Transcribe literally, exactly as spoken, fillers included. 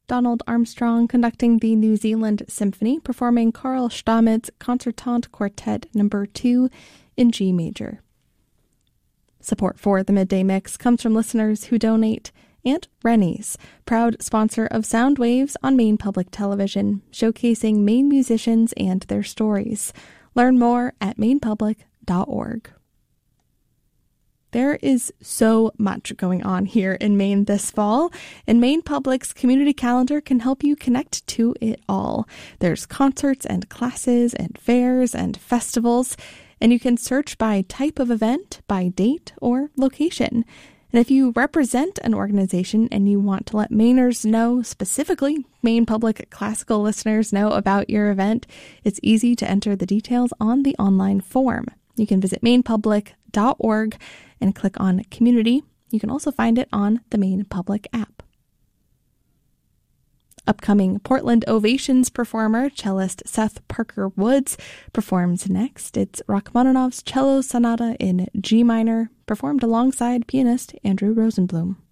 Donald Armstrong conducting the New Zealand Symphony, performing Carl Stamets Concertante Quartet number two in G major. Support for the Midday Mix comes from listeners who donate, and Rennie's, proud sponsor of Sound Waves on Maine Public Television, showcasing Maine musicians and their stories. Learn more at maine public dot org. There is so much going on here in Maine this fall, and Maine Public's community calendar can help you connect to it all. There's concerts and classes and fairs and festivals, and you can search by type of event, by date, or location. And if you represent an organization and you want to let Mainers know, specifically Maine Public Classical listeners know about your event, it's easy to enter the details on the online form. You can visit maine public dot org and click on Community. You can also find it on the Maine Public app. Upcoming Portland Ovations performer, cellist Seth Parker Woods, performs next. It's Rachmaninoff's Cello Sonata in G minor, performed alongside pianist Andrew Rosenblum.